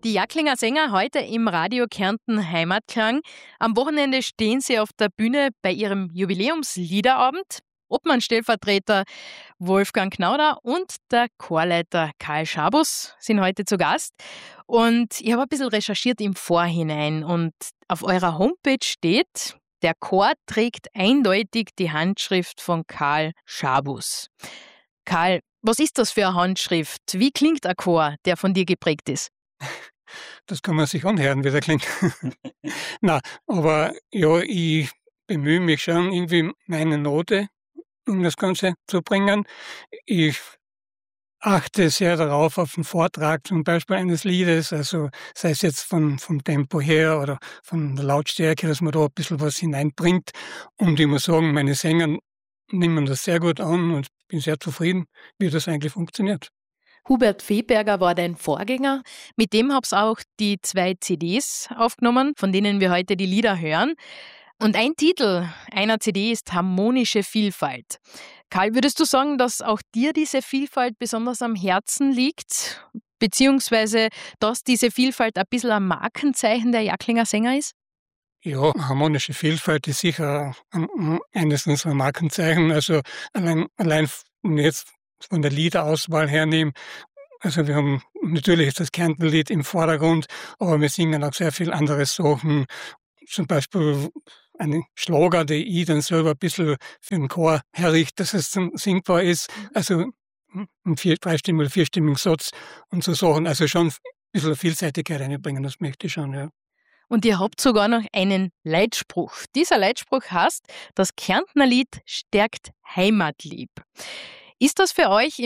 Die Jacklinger Sänger heute im Radio Kärnten Heimatklang. Am Wochenende stehen sie auf der Bühne bei ihrem Jubiläumsliederabend. Obmann-Stellvertreter Wolfgang Knauder und der Chorleiter Karl Schabus sind heute zu Gast. Und ich habe ein bisschen recherchiert im Vorhinein und auf eurer Homepage steht, der Chor trägt eindeutig die Handschrift von Karl Schabus. Karl, was ist das für eine Handschrift? Wie klingt ein Chor, der von dir geprägt ist? Das kann man sich anhören, wie der klingt. Na, aber ja, ich bemühe mich schon, irgendwie meine Note, um das Ganze zu bringen. Ich achte sehr darauf, auf den Vortrag zum Beispiel eines Liedes, also sei es jetzt vom Tempo her oder von der Lautstärke, dass man da ein bisschen was hineinbringt. Und ich muss sagen, meine Sänger nehmen das sehr gut an und bin sehr zufrieden, wie das eigentlich funktioniert. Hubert Fehberger war dein Vorgänger. Mit dem hab's auch die 2 CDs aufgenommen, von denen wir heute die Lieder hören. Und ein Titel einer CD ist Harmonische Vielfalt. Karl, würdest du sagen, dass auch dir diese Vielfalt besonders am Herzen liegt? Beziehungsweise, dass diese Vielfalt ein bisschen ein Markenzeichen der Jacklinger Sänger ist? Ja, harmonische Vielfalt ist sicher eines unserer Markenzeichen. Also allein wenn ich jetzt von der Liederauswahl hernehme, also wir haben natürlich das Kärntenlied im Vordergrund, aber wir singen auch sehr viel andere Sachen. Zum Beispiel einen Schlager, den ich dann selber ein bisschen für den Chor herrichte, dass es singbar ist. Also ein dreistimmigen oder vierstimmigen Satz und so Sachen. Also schon ein bisschen Vielseitigkeit reinbringen, das möchte ich schon, ja. Und ihr habt sogar noch einen Leitspruch. Dieser Leitspruch heißt, das Kärntner Lied stärkt Heimatlieb. Ist das für euch